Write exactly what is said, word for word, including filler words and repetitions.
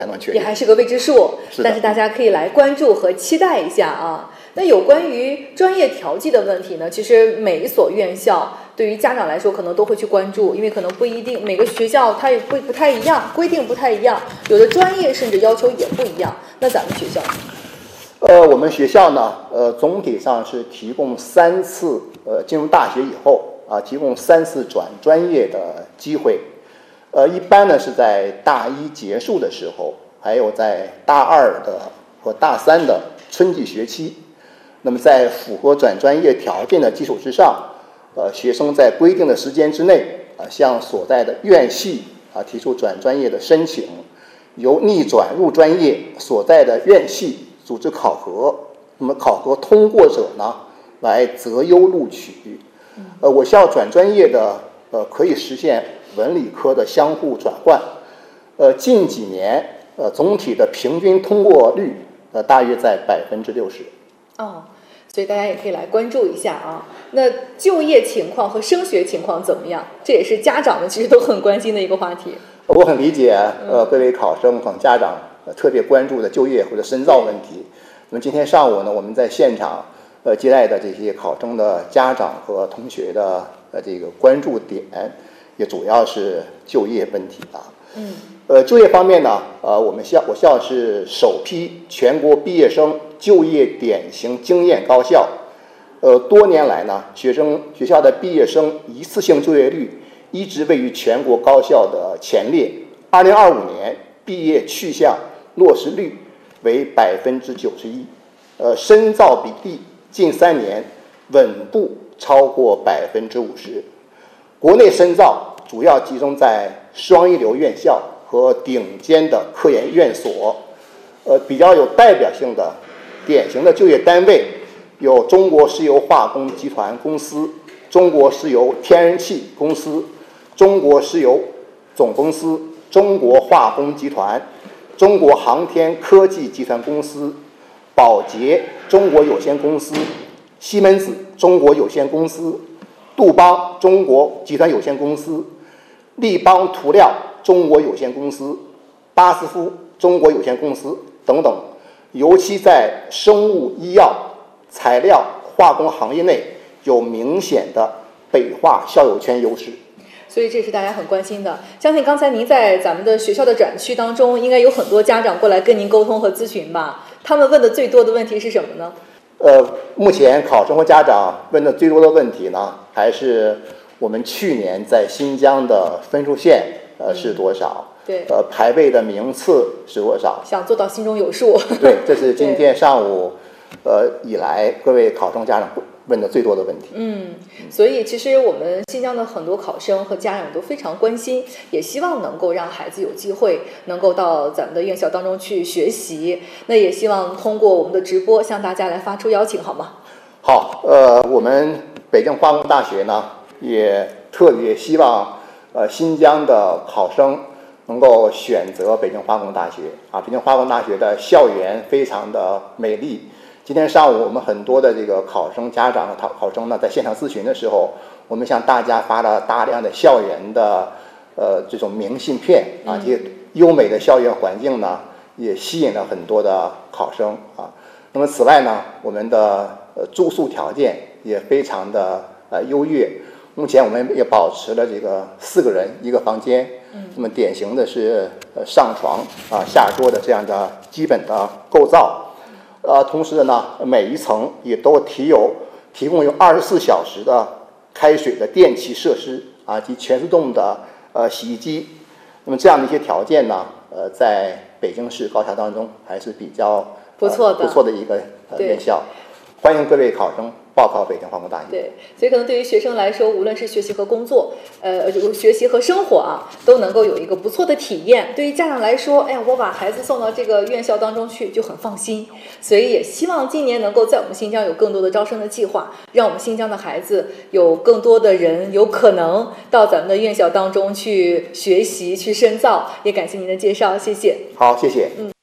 才能确定， 也还是个未知数。 是但是大家可以来关注和期待一下啊。那有关于专业调剂的问题呢，其实每一所院校对于家长来说可能都会去关注，因为可能不一定每个学校它也不不太一样，规定不太一样，有的专业甚至要求也不一样。那咱们学校呃，我们学校呢，呃，总体上是提供三次，呃，进入大学以后啊，提供三次转专业的机会。呃，一般呢是在大一结束的时候，还有在大二的和大三的春季学期。那么在符合转专业条件的基础之上，呃，学生在规定的时间之内，啊、呃，向所在的院系啊、呃、提出转专业的申请，由逆转入专业所在的院系组织考核，那么考核通过者呢，来择优录取。呃，我校转专业的呃可以实现文理科的相互转换。呃，近几年呃总体的平均通过率呃大约在百分之六十。 哦，所以大家也可以来关注一下啊。那就业情况和升学情况怎么样？这也是家长们其实都很关心的一个话题。 我很理解呃各位考生等家长特别关注的就业或者深造问题。那么今天上午呢，我们在现场呃接待的这些考生的家长和同学的呃这个关注点，也主要是就业问题啊。 嗯。 呃，就业方面呢，呃，我们校我校是首批全国毕业生就业典型经验高校。呃，多年来呢，学生学校的毕业生一次性就业率一直位于全国高校的前列。二零二五年毕业去向落实率为百分之九十一，呃，深造比例近三年稳步超过百分之五十。国内深造主要集中在双一流院校和顶尖的科研院所，呃，比较有代表性的、典型的就业单位有中国石油化工集团公司、中国石油天然气公司、中国石油总公司、中国化工集团、中国航天科技集团公司、宝洁中国有限公司、西门子中国有限公司、杜邦中国集团有限公司、立邦涂料中国有限公司、巴斯夫中国有限公司等等，尤其在生物医药、材料、化工行业内有明显的北化校友圈优势。 所以这是大家很关心的。相信刚才您在咱们的学校的展区当中，应该有很多家长过来跟您沟通和咨询吧？他们问的最多的问题是什么呢？ 呃，目前考生和家长问的最多的问题呢，还是我们去年在新疆的分数线呃是多少？ 对， 呃，排位的名次是多少？ 想做到心中有数。 对，这是今天上午呃以来各位考生家长问的最多的问题。 嗯，所以其实我们新疆的很多考生和家长都非常关心，也希望能够让孩子有机会能够到咱们的院校当中去学习。那也希望通过我们的直播向大家来发出邀请，好吗？ 好，呃，我们北京化工大学呢，也特别希望呃新疆的考生能够选择北京化工大学啊。北京化工大学的校园非常的美丽。今天上午我们很多的这个考生家长和考考生呢，在现场咨询的时候，我们向大家发了大量的校园的呃这种明信片啊，这些优美的校园环境呢，也吸引了很多的考生啊。那么此外呢，我们的呃住宿条件也非常的呃优越。目前我们也保持了这个四个人一个房间，那么典型的是呃上床啊下桌的这样的基本的构造。呃，同时呢，每一层也都提有提供有二十四小时的开水的电气设施啊，及全自动的呃洗衣机。那么这样的一些条件呢，呃，在北京市高校当中还是比较不错的、 呃、不错的一个呃院校。欢迎各位考生报考北京化工大学。 对，所以可能对于学生来说，无论是学习和工作，呃，学习和生活啊，都能够有一个不错的体验。对于家长来说，哎呀，我把孩子送到这个院校当中去就很放心。所以也希望今年能够在我们新疆有更多的招生的计划，让我们新疆的孩子有更多的人有可能到咱们的院校当中去学习、去深造。也感谢您的介绍，谢谢。 好，谢谢。 嗯。